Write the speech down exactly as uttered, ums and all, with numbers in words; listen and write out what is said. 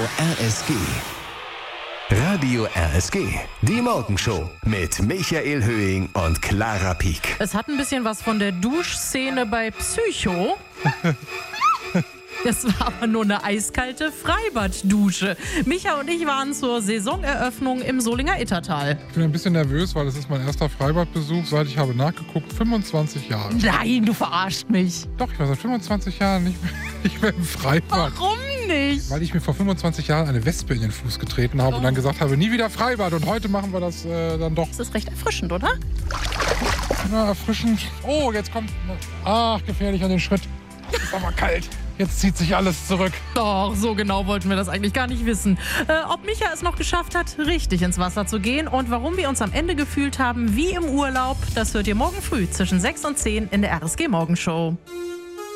R S G. Radio R S G, die Morgenshow mit Michael Höhing und Clara Pieck. Es hat ein bisschen was von der Duschszene bei Psycho. Das war aber nur eine eiskalte Freibad-Dusche. Micha und ich waren zur Saisoneröffnung im Solinger Ittertal. Ich bin ein bisschen nervös, weil es ist mein erster Freibadbesuch, seit ich habe nachgeguckt, fünfundzwanzig Jahre. Nein, du verarscht mich. Doch, ich war seit fünfundzwanzig Jahren nicht mehr, nicht mehr im Freibad. Warum nicht? Weil ich mir vor fünfundzwanzig Jahren eine Wespe in den Fuß getreten habe oh. und dann gesagt habe, nie wieder Freibad. Und heute machen wir das äh, dann doch. Das ist recht erfrischend, oder? Na, erfrischend. Oh, jetzt kommt... Ach, gefährlich an den Schritt. Ist aber kalt. Jetzt zieht sich alles zurück. Doch, so genau wollten wir das eigentlich gar nicht wissen. Äh, ob Micha es noch geschafft hat, richtig ins Wasser zu gehen und warum wir uns am Ende gefühlt haben wie im Urlaub, das hört ihr morgen früh zwischen sechs und zehn in der R S G Morgenshow.